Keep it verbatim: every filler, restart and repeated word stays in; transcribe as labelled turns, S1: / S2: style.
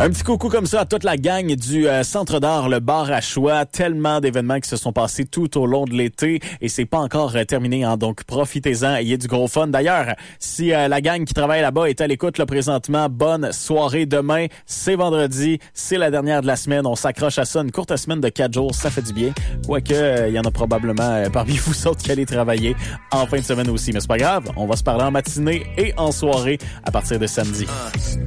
S1: Un petit coucou comme ça à toute la gang du euh, Centre d'art, le bar à choix. Tellement d'événements qui se sont passés tout au long de l'été et c'est pas encore euh, terminé, hein, donc profitez-en, ayez du gros fun. D'ailleurs, si euh, la gang qui travaille là-bas est à l'écoute là présentement, bonne soirée demain. C'est vendredi, c'est la dernière de la semaine. On s'accroche à ça, une courte semaine de quatre jours, ça fait du bien. Quoique, il euh, y en a probablement euh, parmi vous autres qui allez travailler en fin de semaine aussi. Mais c'est pas grave, on va se parler en matinée et en soirée à partir de samedi.